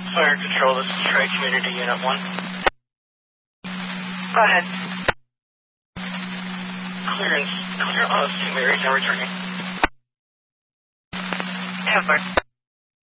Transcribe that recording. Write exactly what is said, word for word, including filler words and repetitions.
Fire Control, this is Trey Community Unit one. Go ahead. Clearance, clear on Saint Mary's and returning. Temper.